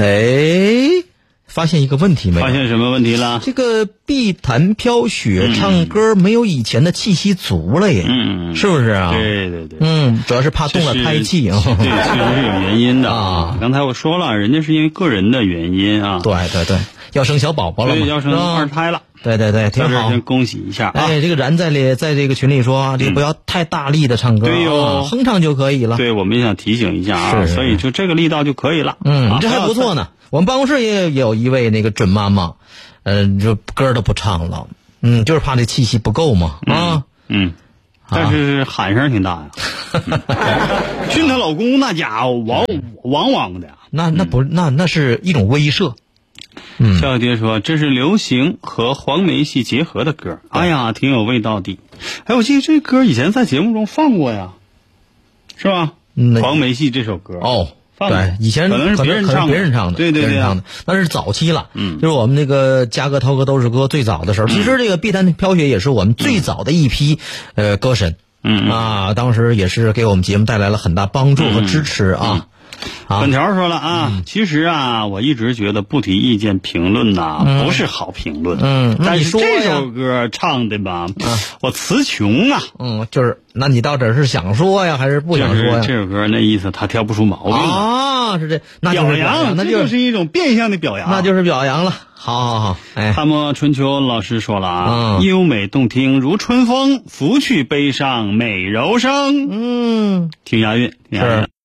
哎，发现一个问题没有？ 发现什么问题了？ 这个碧潭飘雪唱歌没有以前的气息足了耶，是不是啊？ 对对对， 主要是怕动了胎气啊。 对，确实是有原因的啊。刚才我说了，人家是因为个人的原因啊。 对对对，要生小宝宝了嘛， 对，要生二胎了。 对对对，挺好， 先恭喜一下啊！ 哎，这个然在这个群里说，这个不要太大力的唱歌， 对哟， 哼唱就可以了。 对，我们也想提醒一下啊，所以就这个力道就可以了。 这还不错呢。我们办公室也有一位那个准妈妈，就歌都不唱了，就是怕这气息不够嘛， 但是喊声挺大呀。训她老公那家伙汪的， 那是一种威慑。 笑爹说这是流行和黄梅戏结合的歌，哎呀，挺有味道的。哎，我记得这歌以前在节目中放过呀，是吧？黄梅戏这首歌对，以前可能是别人唱的，对对对， 那是早期了。就是我们那个嘉哥、涛哥都是歌最早的时候。其实这个碧潭飘雪也是我们最早的一批歌神，当时也是给我们节目带来了很大帮助和支持啊。 本条说了啊，其实啊，我一直觉得不提意见评论呐，不是好评论。但是这首歌唱的吧，我词穷啊。 就是那你到底是想说呀，还是不想说呀？ 这首歌那意思他挑不出毛病啊，是这，那就是表扬，那就是一种变相的表扬， 那就是表扬了。好，哎， 汉末春秋老师说了啊，优美动听如春风，拂去悲伤美柔声。 挺押韵。